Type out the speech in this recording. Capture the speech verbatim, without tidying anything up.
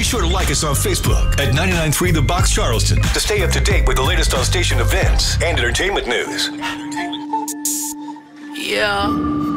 sure to like us on Facebook at ninety-nine point three The Box Charleston to stay up to date with the latest on station events and entertainment news. Yeah.